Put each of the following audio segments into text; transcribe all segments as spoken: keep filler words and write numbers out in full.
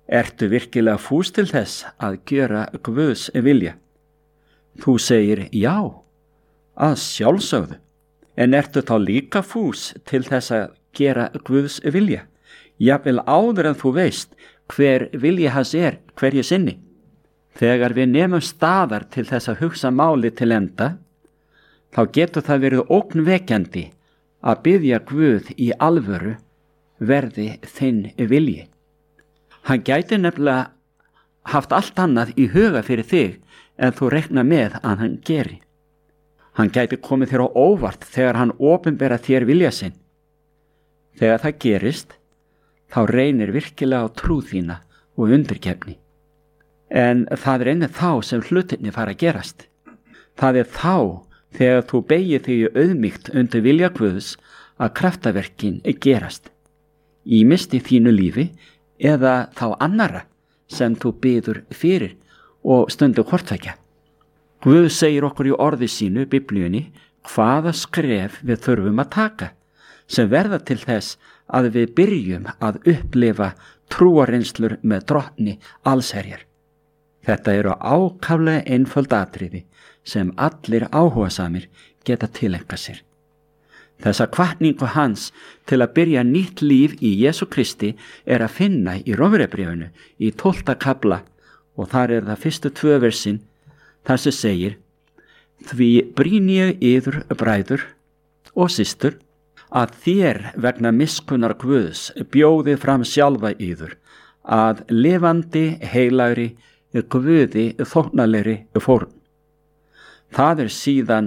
Ertu virkilega fús til þess að gjöra Guðs vilja? Þú segir já, að sjálfsögðu. En ertu þá líka fús til þess að gera Guðs vilja? Jafnvel áður en þú veist hver vilji hans er hverju sinni. Þegar við nemum staðar til þess að hugsa máli til enda, þá getur það verið ógnvekjandi að biðja Guð í alvöru verði þinn vilji. Hann gæti nefnilega haft allt annað í huga fyrir þig en þú reikna með að hann geri. Hann gæti komið þér á óvart þegar hann opinbera þér vilja sinn. Þegar það gerist, þá reynir virkilega á trú þína og undirgefni. En það er einnig þá sem hlutinni fara að gerast. Það er þá þegar þú beygir þig auðmýkt undir vilja Guðs að kraftaverkin gerast. Ýmist í þínu lífi eða þá annara sem þú biður fyrir og stundu hvortveggja. Guð segir okkur í orði sínu, Biblíunni, hvaða skref við þurfum að taka, sem verða til þess að við byrjum að upplifa trúarreynslur með drottni allsherjar. Þetta eru ákaflega einföld atriði sem allir áhugasamir geta tilenga sér. Þessa hvatningu hans til að byrja nýtt líf í Jesú Kristi er að finna í Rómverjabréfinu í tólfta kafla og þar er það fyrstu tvö versin þar sem segir: Því brýni ég yður bræður og systur að þér vegna miskunnar Guðs bjóði fram sjálfa yður að lifandi, heilagri, Guði þóknanlegri fórn. Það er síðan,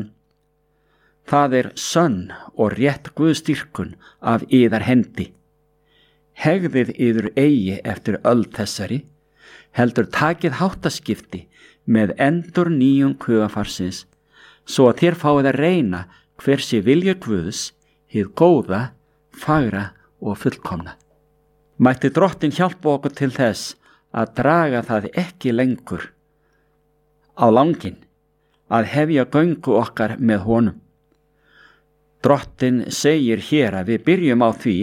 það er sönn og rétt Guðsdýrkun af yðar hendi. Hegðið yður eigi eftir öld þessari, heldur takið háttaskipti með endur nýjum hugafarsins, svo að þér fáið að reyna hver sé vilja Guðs, hið góða, fagra og fullkomna. Mætti Drottinn hjálpa okkur til þess að draga það ekki lengur á langinn, að hefja göngu okkar með honum. Drottinn segir hér að við byrjum á því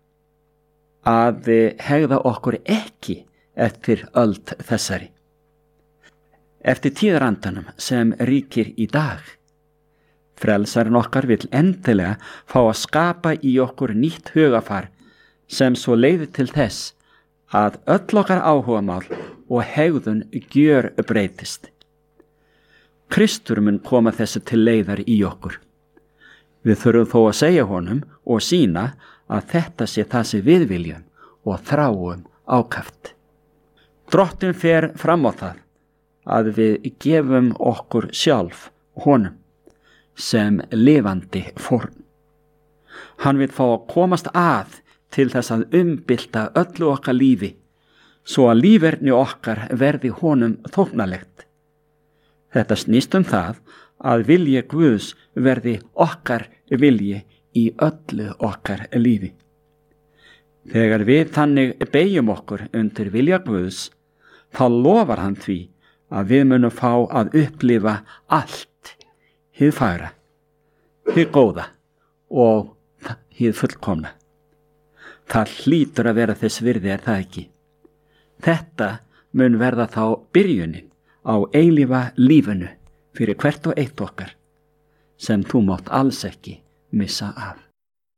að hegða okkur ekki eftir öld þessari. Eftir tíðarandanum sem ríkir í dag. Frelsarinn okkar vill endilega fá að skapa í okkur nýtt hugafar sem svo leiðir til þess að öll okkar áhugamál og hegðun gjör breytist. Kristur mun koma þessu til leiðar í okkur. Við þurfum þó að segja honum og sína að þetta sé það sem við viljum og þráum ákaft. Drottinn fer fram á það að við gefum okkur sjálf honum sem lifandi fórn. Hann vill fá að komast að til þess að umbylta öllu okkar lífi, svo að líferni okkar verði honum þóknanlegt. Þetta snýst um það að vilji Guðs verði okkar vilji í öllu okkar lífi. Þegar við þannig beygjum okkur undir vilja Guðs, þá lofar hann því að við munum fá að upplifa allt hið fagra, hið góða og hið fullkomna. Það hlýtur að vera þess virði, er það ekki? Þetta mun verða þá byrjunin á eilífa lífinu fyrir hvert og eitt okkar sem þú mátt alls ekki missa af.